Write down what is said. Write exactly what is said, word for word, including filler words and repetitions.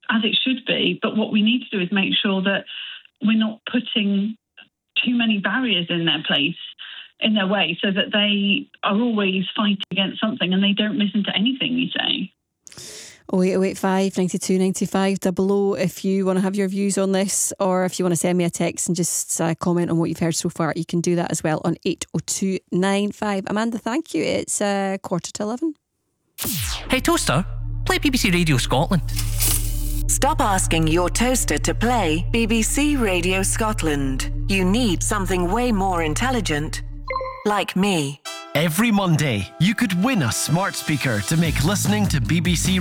as it should be. But what we need to do is make sure that we're not putting too many barriers in their place, in their way, so that they are always fighting against something and they don't listen to anything we say. oh eight oh eight five, nine two nine five, double oh if you want to have your views on this, or if you want to send me a text and just uh, comment on what you've heard so far, you can do that as well on eight oh two nine five. Amanda, thank you. It's uh, quarter to eleven. Hey Toaster, play B B C Radio Scotland. Stop asking your toaster to play B B C Radio Scotland. You need something way more intelligent, like me. Every Monday, you could win a smart speaker to make listening to B B C